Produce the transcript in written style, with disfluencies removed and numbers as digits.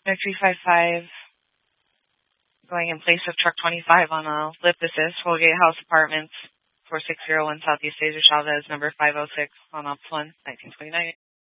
Victory 55 going in place of truck 25 on a lip assist, Holgate House Apartments, 4601 Southeast Cesar Chavez, number 506 on Ops 1, 1929.